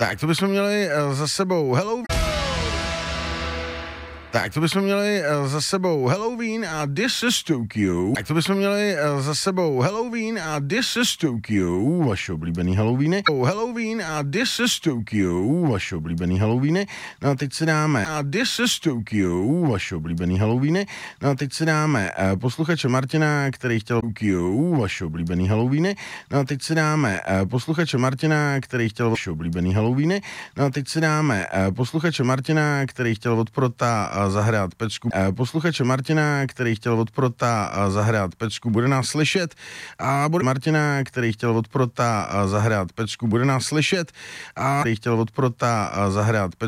Tak to bychom měli za sebou Halloween a This is Tokyo. Vaše oblíbený Halloweeny. Vaše oblíbený Halloweeny. No a teď si dáme No a teď si dáme posluchače Martina, který chtěl vaše oblíbený Halloweeny. No a teď si dáme posluchače Martina, který chtěl vaše oblíbený Halloweeny. No a teď si dáme posluchače Martina, který chtěl od Prota zahrát pecku. Posluchače Martina, který chtěl od Prota zahrát pecku, bude nás slyšet. A bude Martina, který chtěl od Prota zahrát pecku, bude nás slyšet. A který chtěl od Prota zahrát pecku.